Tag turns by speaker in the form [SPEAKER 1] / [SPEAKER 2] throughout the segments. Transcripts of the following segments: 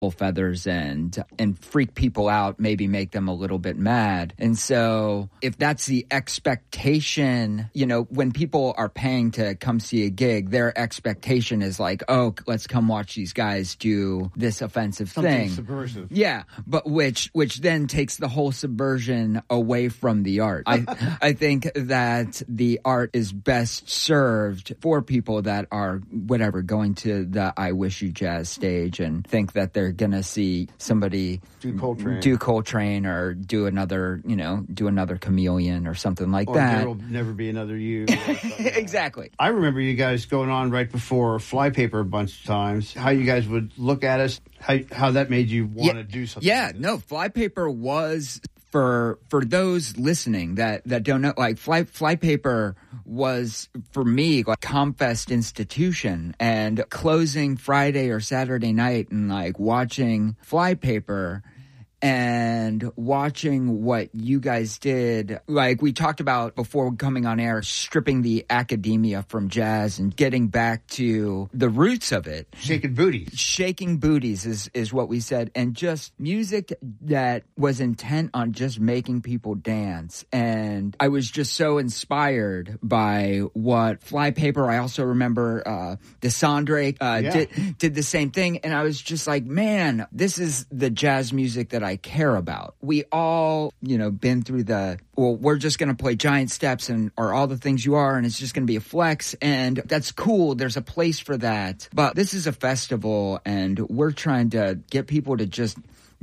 [SPEAKER 1] feathers and freak people out, maybe make them a little bit mad. And so if that's the expectation, when people are paying to come see a gig, their expectation is like, oh, let's come watch these guys do this offensive
[SPEAKER 2] Something
[SPEAKER 1] thing.
[SPEAKER 2] subversive.
[SPEAKER 1] Yeah, but which then takes the whole subversion away from the art. I think that the art is best served for people that are, going to the I Wish You Jazz stage and think that they're going to see somebody do Coltrane or do another Chameleon or something like that.
[SPEAKER 2] There Will Never Be Another You.
[SPEAKER 1] Exactly.
[SPEAKER 2] I remember you guys going on right before Flypaper a bunch of times, how you guys would look at us, how that made you want to do something.
[SPEAKER 1] Yeah, no, Flypaper was... For those listening that don't know, like Flypaper was for me like Comfest institution, and closing Friday or Saturday night and like watching Flypaper and watching what you guys did. Like we talked about before coming on air, stripping the academia from jazz and getting back to the roots of it.
[SPEAKER 2] Shaking booties.
[SPEAKER 1] Shaking booties is what we said. And just music that was intent on just making people dance. And I was just so inspired by what Flypaper, I also remember Desandre did the same thing. And I was just like, man, this is the jazz music that I care about. We all, been through we're just going to play giant steps and are all the things you are, and it's just going to be a flex, and that's cool. There's a place for that. But this is a festival, and we're trying to get people to just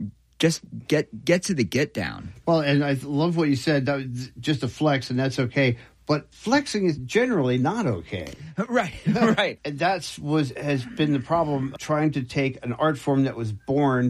[SPEAKER 1] get to the get down.
[SPEAKER 2] Well, and I love what you said. That was just a flex, and that's okay. But flexing is generally not okay.
[SPEAKER 1] Right.
[SPEAKER 2] And has been the problem, trying to take an art form that was born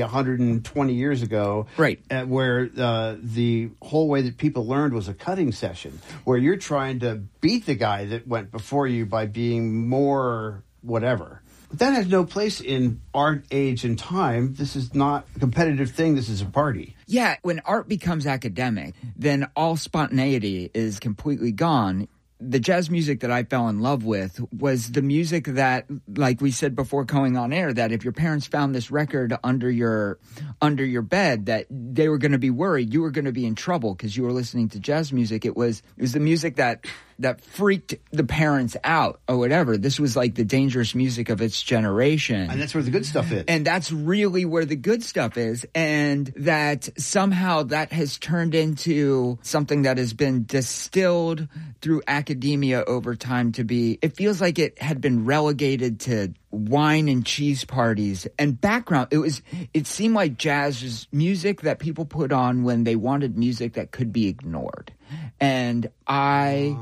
[SPEAKER 2] 120 years ago.
[SPEAKER 1] Right.
[SPEAKER 2] Where the whole way that people learned was a cutting session, where you're trying to beat the guy that went before you by being more whatever. But that has no place in art, age, and time. This is not a competitive thing. This is a party.
[SPEAKER 1] Yeah, when art becomes academic, then all spontaneity is completely gone. The jazz music that I fell in love with was the music that, like we said before going on air, that if your parents found this record under your bed, that they were going to be worried you were going to be in trouble because you were listening to jazz music. It was the music that freaked the parents out or whatever. This was like the dangerous music of its generation.
[SPEAKER 2] And that's where the good stuff is.
[SPEAKER 1] And that's really where the good stuff is. And that somehow that has turned into something that has been distilled through academia over time to be, it feels like it had been relegated to wine and cheese parties and background. It seemed like jazz was music that people put on when they wanted music that could be ignored. And I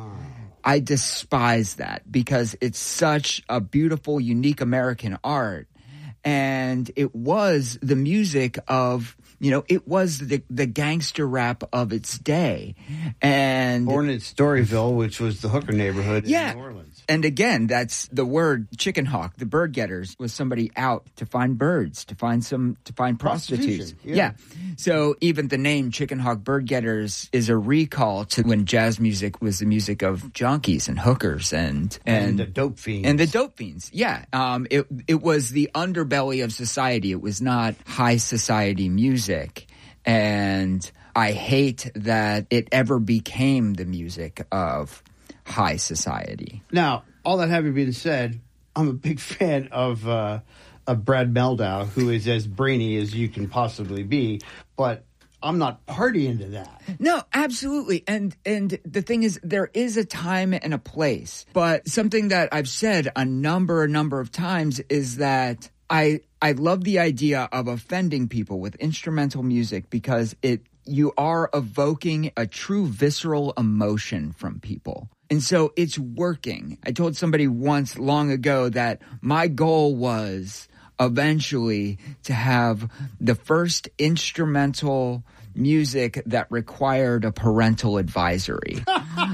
[SPEAKER 1] despise that because it's such a beautiful, unique American art. And it was the music of, it was the gangster rap of its day. And
[SPEAKER 2] born in Storyville, which was the hooker neighborhood in New Orleans.
[SPEAKER 1] And again, that's the word chicken hawk. The bird getters was somebody out to find birds, to find prostitutes. Yeah. So even the name Chicken Hawk Bird Getters is a recall to when jazz music was the music of junkies and hookers and
[SPEAKER 2] the dope fiends.
[SPEAKER 1] And the dope fiends. Yeah. It was the underbelly of society. It was not high society music. And I hate that it ever became the music of high society.
[SPEAKER 2] Now, all that having been said, I'm a big fan of Brad Mehldau, who is as brainy as you can possibly be, but I'm not partying to that.
[SPEAKER 1] No, absolutely. And the thing is, there is a time and a place. But something that I've said a number of times is that I love the idea of offending people with instrumental music because you are evoking a true visceral emotion from people. And so it's working. I told somebody once long ago that my goal was eventually to have the first instrumental music that required a parental advisory.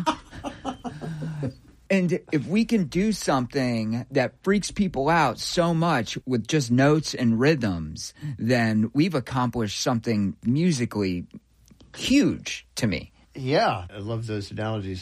[SPEAKER 1] And if we can do something that freaks people out so much with just notes and rhythms, then we've accomplished something musically huge to me.
[SPEAKER 2] Yeah, I love those analogies.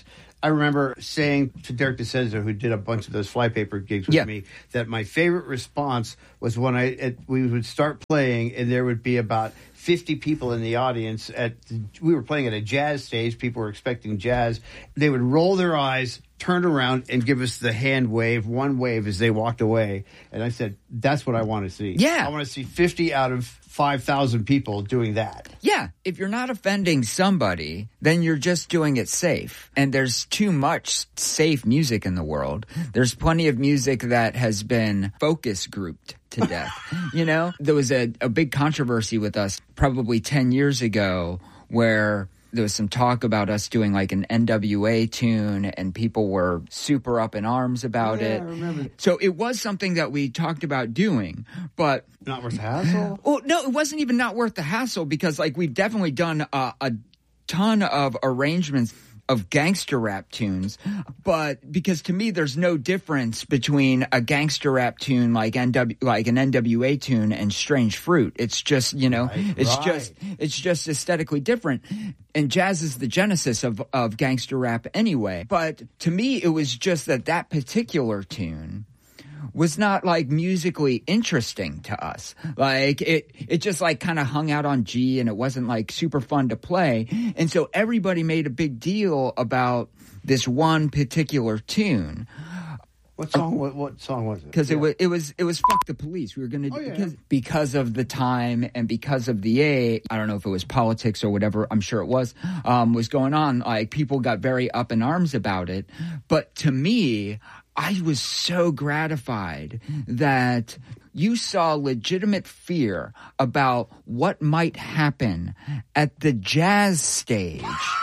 [SPEAKER 2] I remember saying to Derek DeCenzo, who did a bunch of those Flypaper gigs with me, that my favorite response was when we would start playing and there would be about 50 people in the audience. We were playing at a jazz stage. People were expecting jazz. They would roll their eyes, turn around, and give us the hand wave, one wave as they walked away. And I said, that's what I want to see.
[SPEAKER 1] Yeah.
[SPEAKER 2] I want to see 50 out of 5,000 people doing that.
[SPEAKER 1] Yeah. If you're not offending somebody, then you're just doing it safe. And there's too much safe music in the world. There's plenty of music that has been focus grouped to death. There was a big controversy with us probably 10 years ago where there was some talk about us doing like an NWA tune and people were super up in arms about it.
[SPEAKER 2] I remember.
[SPEAKER 1] So it was something that we talked about doing, but
[SPEAKER 2] not worth the hassle?
[SPEAKER 1] Well, no, it wasn't even not worth the hassle because like we've definitely done a ton of arrangements of gangster rap tunes, but because to me there's no difference between a gangster rap tune like an NWA tune and Strange Fruit. It's just, it's just aesthetically different. And jazz is the genesis of gangster rap anyway. But to me it was just that particular tune was not like musically interesting to us. Like it just like kind of hung out on G and it wasn't like super fun to play. And so everybody made a big deal about this one particular tune.
[SPEAKER 2] What song was it?
[SPEAKER 1] Because it was Fuck the Police. We were going to because of the time and because of the I don't know if it was politics or whatever. I'm sure it was going on. Like people got very up in arms about it. But to me, I was so gratified that you saw legitimate fear about what might happen at the jazz stage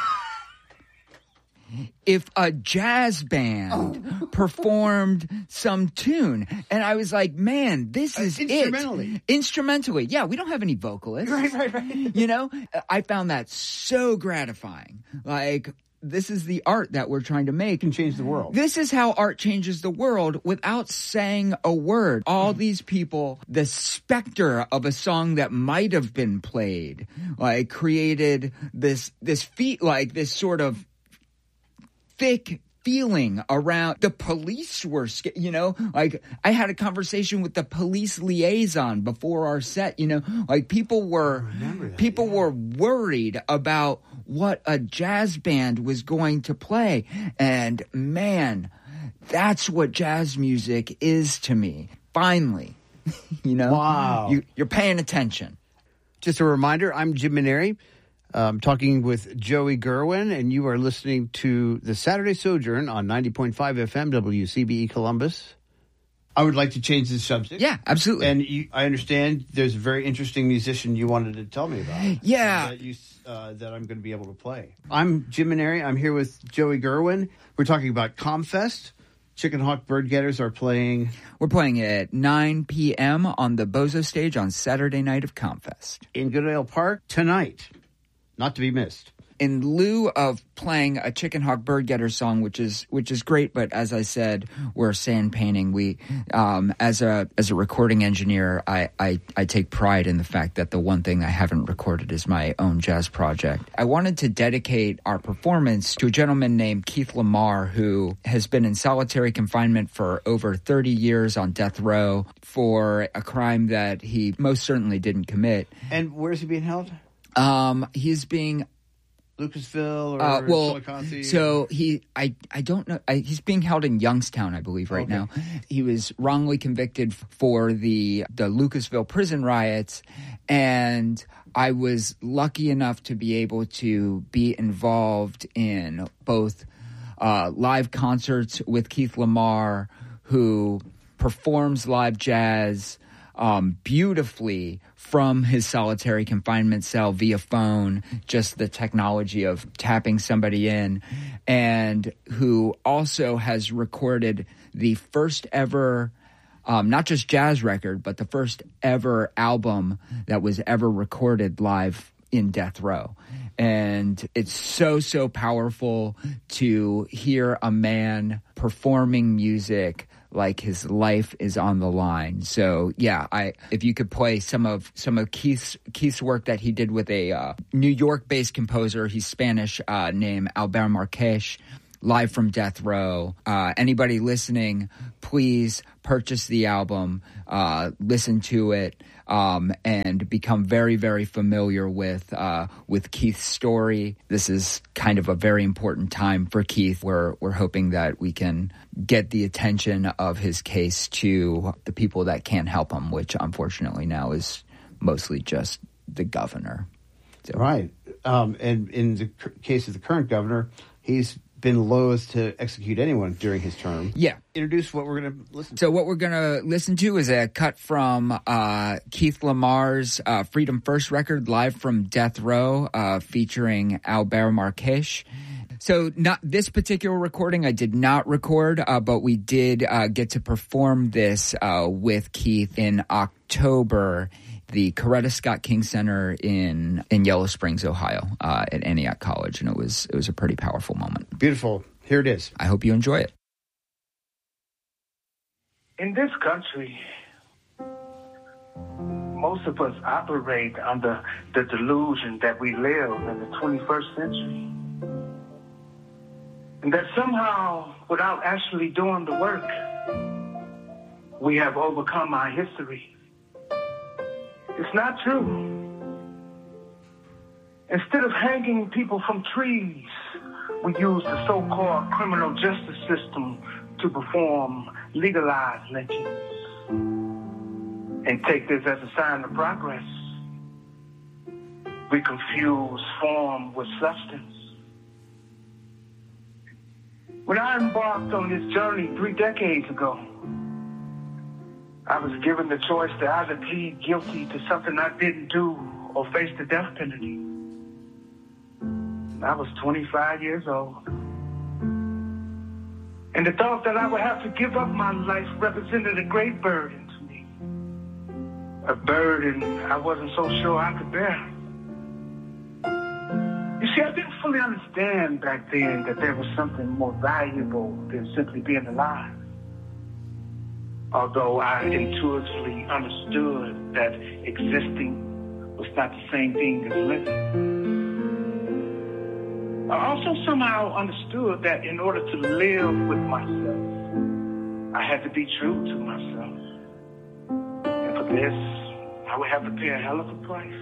[SPEAKER 1] if a jazz band performed some tune. And I was like, man, this is Instrumentally. Yeah, we don't have any vocalists.
[SPEAKER 2] Right.
[SPEAKER 1] I found that so gratifying. Like, this is the art that we're trying to make.
[SPEAKER 2] And change the world.
[SPEAKER 1] This is how art changes the world without saying a word. All these people, the specter of a song that might have been played, like created this sort of thick feeling around. The police were, like I had a conversation with the police liaison before our set, like people were worried about what a jazz band was going to play. And man, that's what jazz music is to me. Finally,
[SPEAKER 2] Wow.
[SPEAKER 1] You're paying attention.
[SPEAKER 2] Just a reminder, I'm Jim Maneri. I'm talking with Joey Gerwin, and you are listening to the Saturday Sojourn on 90.5 FM WCBE Columbus. I would like to change the subject.
[SPEAKER 1] Yeah, absolutely.
[SPEAKER 2] And I understand there's a very interesting musician you wanted to tell me about.
[SPEAKER 1] Yeah.
[SPEAKER 2] That I'm going to be able to play. I'm Jim Maneri. I'm here with Joey Gerwin. We're talking about ComFest. Chicken Hawk Bird Getters are playing.
[SPEAKER 1] We're playing at 9 p.m. on the Bozo stage on Saturday night of ComFest.
[SPEAKER 2] In Goodale Park tonight. Not to be missed.
[SPEAKER 1] In lieu of playing a Chicken Hawk Bird Getter song, which is great, but as I said, we're sand painting. We, as a recording engineer, I take pride in the fact that the one thing I haven't recorded is my own jazz project. I wanted to dedicate our performance to a gentleman named Keith Lamar, who has been in solitary confinement for over 30 years on death row for a crime that he most certainly didn't commit.
[SPEAKER 2] And where is he being held?
[SPEAKER 1] He's being
[SPEAKER 2] Lucasville or Chillicothe?
[SPEAKER 1] So I don't know. He's being held in Youngstown, I believe, right now. He was wrongly convicted for the Lucasville prison riots, and I was lucky enough to be able to be involved in both live concerts with Keith Lamar, who performs live jazz beautifully from his solitary confinement cell via phone, just the technology of tapping somebody in, and who also has recorded the first ever, not just jazz record, but the first ever album that was ever recorded live in death row. And it's so powerful to hear a man performing music like his life is on the line. So yeah, if you could play some of Keith's work that he did with a New York-based composer, he's Spanish, named Albert Marques. Live from Death Row. Anybody listening, please purchase the album, listen to it, and become very, very familiar with Keith's story. This is kind of a very important time for Keith. We're hoping that we can get the attention of his case to the people that can't help him, which unfortunately now is mostly just the governor. So.
[SPEAKER 2] Right. And in the case of the current governor, he's been loath to execute anyone during his term.
[SPEAKER 1] Yeah.
[SPEAKER 2] Introduce what we're going to listen to.
[SPEAKER 1] So what we're going to listen to is a cut from Keith Lamar's Freedom First record, Live from Death Row, featuring Albert Marques. So not this particular recording I did not record, but we did get to perform this with Keith in October, the Coretta Scott King Center in Yellow Springs, Ohio, at Antioch College, and it was a pretty powerful moment.
[SPEAKER 2] Beautiful. Here it is.
[SPEAKER 1] I hope you enjoy it.
[SPEAKER 3] In this country, most of us operate under the delusion that we live in the 21st century. And that somehow, without actually doing the work, we have overcome our history. It's not true. Instead of hanging people from trees, we use the so-called criminal justice system to perform legalized lynchings and take this as a sign of progress. We confuse form with substance. When I embarked on this journey 3 decades ago, I was given the choice to either plead guilty to something I didn't do or face the death penalty. I was 25 years old. And the thought that I would have to give up my life represented a great burden to me. A burden I wasn't so sure I could bear. You see, I didn't fully understand back then that there was something more valuable than simply being alive. Although I intuitively understood that existing was not the same thing as living. I also somehow understood that in order to live with myself, I had to be true to myself. And for this, I would have to pay a hell of a price.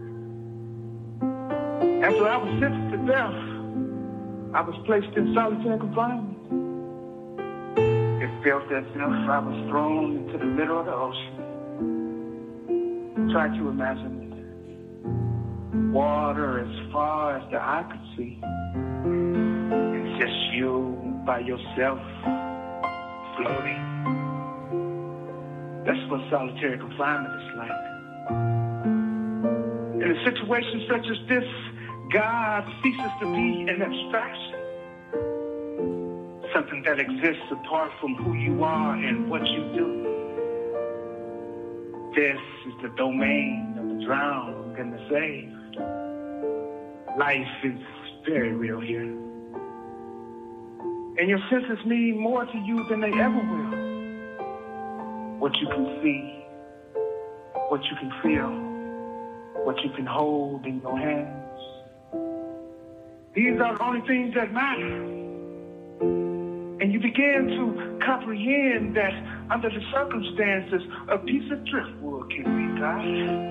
[SPEAKER 3] After I was sentenced to death, I was placed in solitary confinement. It felt as if I was thrown into the middle of the ocean. Try to imagine it. Water as far as the eye could see. It's just you by yourself floating. That's what solitary confinement is like. In a situation such as this, God ceases to be an abstraction. Something that exists apart from who you are and what you do. This is the domain of the drowned and the saved. Life is very real here. And your senses mean more to you than they ever will. What you can see, what you can feel, what you can hold in your hands. These are the only things that matter. And you begin to comprehend that under the circumstances, a piece of driftwood can be tied.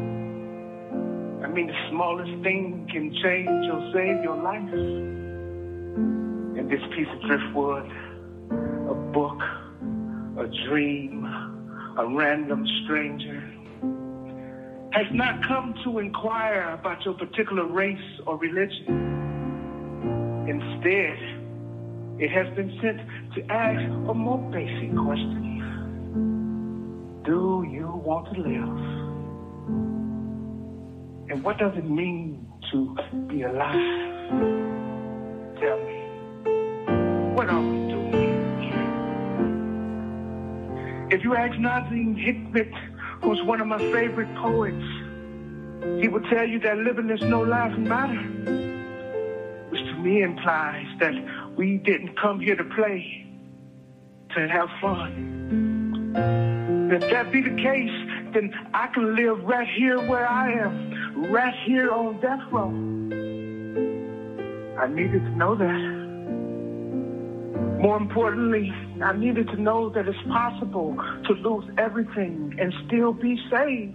[SPEAKER 3] I mean, the smallest thing can change or save your life. And this piece of driftwood, a book, a dream, a random stranger, has not come to inquire about your particular race or religion. Instead, it has been sent to ask a more basic question. Do you want to live? And what does it mean to be alive? Tell me, what are we doing here? If you ask Nazim Hikmet, who's one of my favorite poets, he would tell you that living is no laughing matter, which to me implies that we didn't come here to play, to have fun. If that be the case, then I can live right here where I am, right here on death row. I needed to know that. More importantly, I needed to know that it's possible to lose everything and still be saved.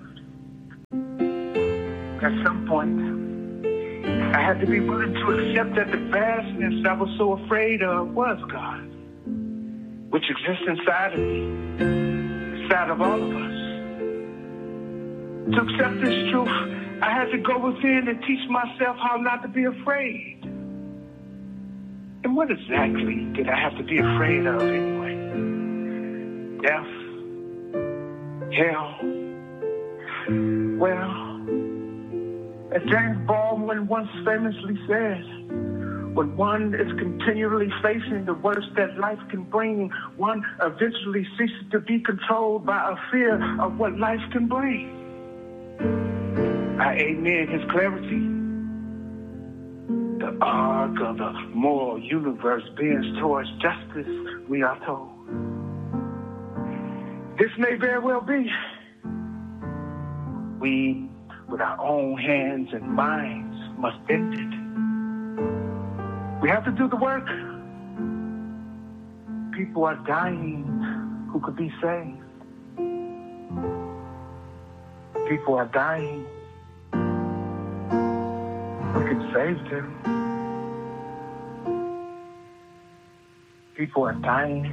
[SPEAKER 3] At some point, I had to be willing to accept that the vastness I was so afraid of was God, which exists inside of me, inside of all of us. To accept this truth, I had to go within and teach myself how not to be afraid. And what exactly did I have to be afraid of anyway? Death? Hell? Well, as James Baldwin once famously said, when one is continually facing the worst that life can bring, one eventually ceases to be controlled by a fear of what life can bring. I amen his clarity. The arc of the moral universe bends towards justice, we are told. This may very well be. We, with our own hands and minds, must end it. We have to do the work. People are dying who could be saved. People are dying. We can save them. People are dying.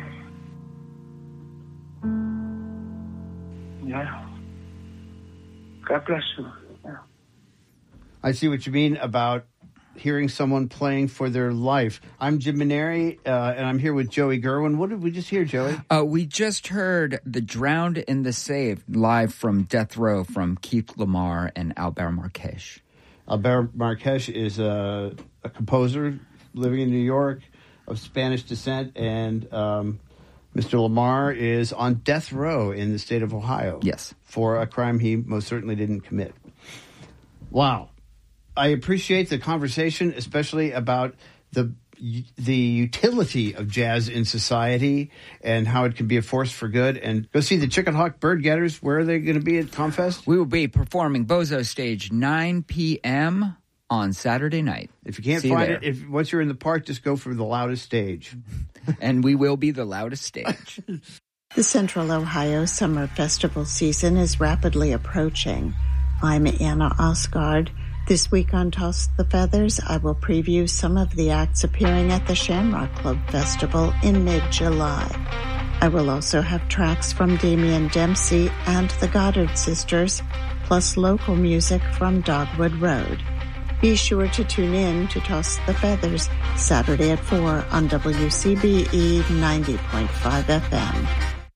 [SPEAKER 3] Yeah. God bless you. Yeah.
[SPEAKER 2] I see what you mean about hearing someone playing for their life. I'm Jim Maneri, and I'm here with Joey Gerwin. What did we just hear, Joey?
[SPEAKER 1] We just heard The Drowned in the Saved, live from Death Row from Keith Lamar and Albert Marques.
[SPEAKER 2] Albert Marques is a composer living in New York of Spanish descent, and Mr. Lamar is on death row in the state of Ohio.
[SPEAKER 1] Yes.
[SPEAKER 2] For a crime he most certainly didn't commit. Wow. I appreciate the conversation, especially about the utility of jazz in society and how it can be a force for good. And go see the Chicken Hawk Bird Getters. Where are they going to be at Comfest?
[SPEAKER 1] We will be performing Bozo Stage 9 p.m. on Saturday night.
[SPEAKER 2] If you can't find it, once you're in the park, just go for the loudest stage.
[SPEAKER 1] And we will be the loudest stage.
[SPEAKER 4] The Central Ohio Summer Festival season is rapidly approaching. I'm Anna Osgard. This week on Toss the Feathers, I will preview some of the acts appearing at the Shamrock Club Festival in mid-July. I will also have tracks from Damian Dempsey and the Goddard Sisters, plus local music from Dogwood Road. Be sure to tune in to Toss the Feathers Saturday at 4 on WCBE 90.5 FM.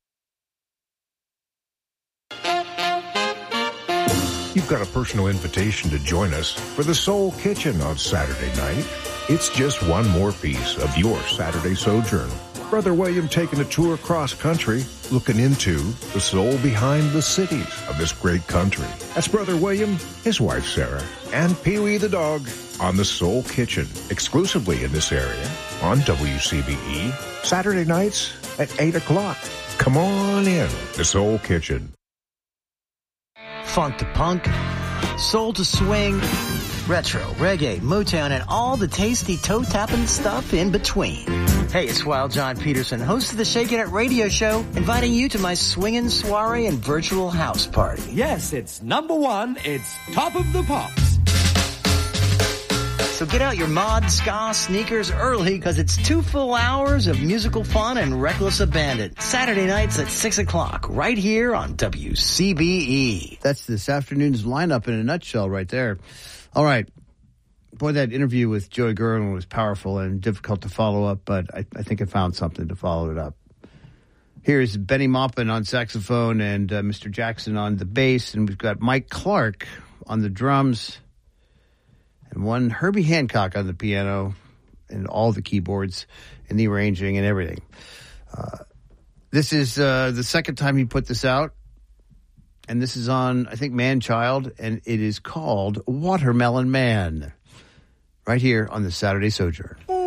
[SPEAKER 5] You've got a personal invitation to join us for the Soul Kitchen on Saturday night. It's just one more piece of your Saturday sojourn. Brother William taking a tour across country, looking into the soul behind the cities of this great country. That's Brother William, his wife Sarah, and Pee-wee the dog on the Soul Kitchen, exclusively in this area on WCBE, Saturday nights at 8 o'clock. Come on in, the Soul Kitchen.
[SPEAKER 6] Funk to punk, soul to swing, retro, reggae, Motown, and all the tasty toe-tapping stuff in between. Hey, it's Wild John Peterson, host of the Shakin' It radio show, inviting you to my swingin' soiree and virtual house party.
[SPEAKER 7] Yes, it's number one. It's Top of the Pops.
[SPEAKER 6] So get out your mod, ska, sneakers early, because it's 2 full hours of musical fun and reckless abandon. Saturday nights at 6 o'clock, right here on WCBE.
[SPEAKER 2] That's this afternoon's lineup in a nutshell right there. All right. Boy, that interview with Joey Gerwin was powerful and difficult to follow up, but I think I found something to follow it up. Here's Benny Maupin on saxophone and Mr. Jackson on the bass, and we've got Mike Clark on the drums, and one Herbie Hancock on the piano and all the keyboards and the arranging and everything. This is the second time he put this out, and this is on, I think, Man-Child, and it is called Watermelon Man, right here on the Saturday Sojourn.